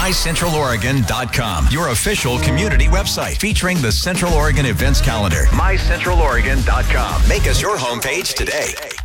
mycentraloregon.com, your official community website featuring the Central Oregon events calendar. mycentraloregon.com. Make us your homepage today.